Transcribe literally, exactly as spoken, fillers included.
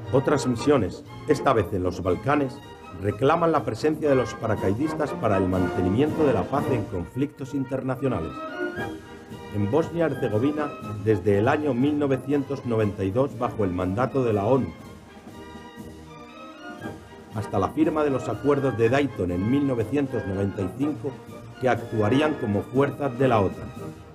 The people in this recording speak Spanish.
Otras misiones, esta vez en los Balcanes, reclaman la presencia de los paracaidistas para el mantenimiento de la paz en conflictos internacionales. En Bosnia-Herzegovina, desde el año mil novecientos noventa y dos, bajo el mandato de la ONU, hasta la firma de los acuerdos de Dayton en mil novecientos noventa y cinco, que actuarían como fuerzas de la OTAN.